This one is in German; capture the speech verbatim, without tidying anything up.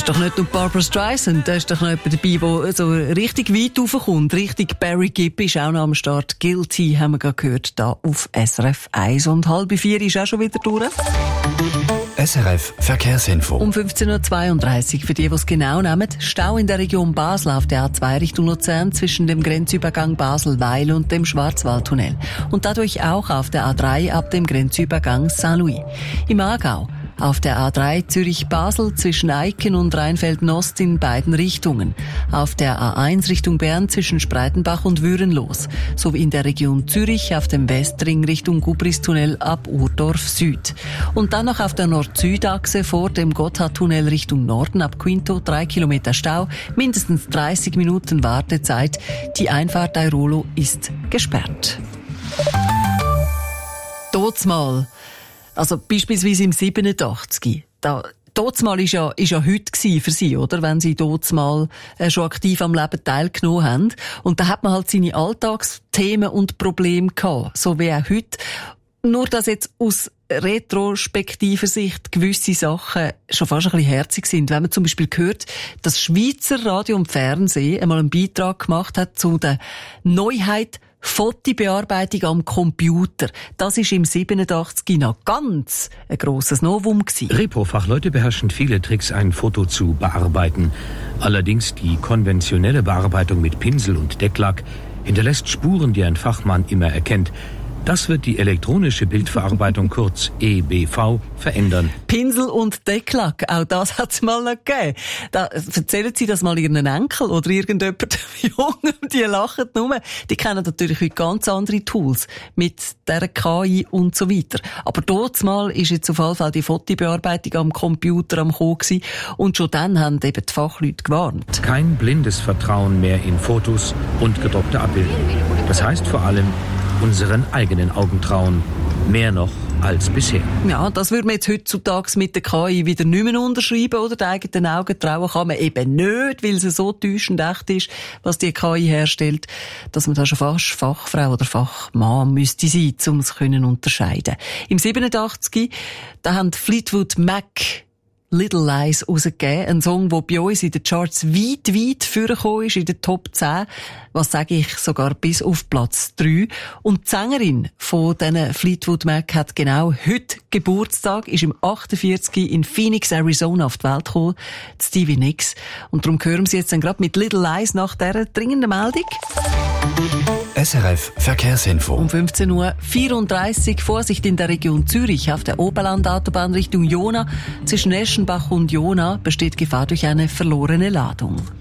ist doch nicht nur Barbra Streisand, da ist doch noch jemand dabei, der so richtig weit raufkommt. Richtig Barry Gibb ist auch noch am Start. Guilty haben wir gerade gehört, da auf S R F eins. Und halb vier ist auch schon wieder durch. S R F Verkehrsinfo. Um fünfzehn Uhr zweiunddreißig, für die, die es genau nehmen. Stau in der Region Basel auf der A zwei Richtung Luzern zwischen dem Grenzübergang Basel-Weil und dem Schwarzwaldtunnel. Und dadurch auch auf der A drei ab dem Grenzübergang Saint-Louis. Im Aargau auf der A drei Zürich-Basel zwischen Eiken und Rheinfelden-Ost in beiden Richtungen. Auf der A eins Richtung Bern zwischen Spreitenbach und Würenlos. Sowie in der Region Zürich auf dem Westring Richtung Gubristunnel ab Urdorf Süd. Und dann noch auf der Nord-Süd-Achse vor dem Gotthardtunnel Richtung Norden ab Quinto drei Kilometer Stau, mindestens dreißig Minuten Wartezeit. Die Einfahrt Airolo ist gesperrt. Dotsmal. Also beispielsweise im siebenundachtzig. Da, Dotsmal ist ja, ist ja heute gewesen für sie, oder? Wenn sie Dotsmal äh, schon aktiv am Leben teilgenommen haben. Und da hat man halt seine Alltagsthemen und Probleme gehabt. So wie auch heute. Nur, dass jetzt aus retrospektiver Sicht gewisse Sachen schon fast ein bisschen herzig sind. Wenn man zum Beispiel hört, dass Schweizer Radio und Fernsehen einmal einen Beitrag gemacht hat zu der Neuheit Fotobearbeitung am Computer. Das ist im siebenundachtzig noch ganz ein grosses Novum gewesen. Repro-Fachleute beherrschen viele Tricks, ein Foto zu bearbeiten. Allerdings die konventionelle Bearbeitung mit Pinsel und Decklack hinterlässt Spuren, die ein Fachmann immer erkennt. Das wird die elektronische Bildverarbeitung, kurz E B V, verändern. Pinsel und Decklack, auch das hat es mal noch gegeben. Da erzählen Sie das mal Ihren Enkel oder irgendjemand Jungen, die lachen nur. Die kennen natürlich heute ganz andere Tools mit der K I und so weiter. Aber dort mal ist jetzt auf jeden Fall die Fotobearbeitung am Computer am Kommen gewesen. Und schon dann haben eben die Fachleute gewarnt. Kein blindes Vertrauen mehr in Fotos und gedruckte Abbildungen. Das heißt vor allem, unseren eigenen Augen trauen. Mehr noch als bisher. Ja, das würde man jetzt heutzutage mit der K I wieder nicht mehr unterschreiben, oder? Die eigenen Augen trauen kann man eben nicht, weil sie so täuschend echt ist, was die K I herstellt, dass man da schon fast Fachfrau oder Fachmann müsste sein, um es können unterscheiden. Im siebenundachtzig, da haben Fleetwood Mac Little Lies rausgegeben. Ein Song, der bei uns in den Charts weit, weit vorgekommen ist, in den Top zehn. Was sage ich, sogar bis auf Platz drei. Und die Sängerin von diesen Fleetwood Mac hat genau heute Geburtstag, ist im achtundvierzig in Phoenix, Arizona auf die Welt gekommen, Stevie Nicks. Und darum hören Sie jetzt dann gerade mit Little Lies nach dieser dringenden Meldung. S R F Verkehrsinfo. Um fünfzehn Uhr vierunddreißig, Vorsicht in der Region Zürich auf der Oberland-Autobahn Richtung Jona. Zwischen Eschenbach und Jona besteht Gefahr durch eine verlorene Ladung.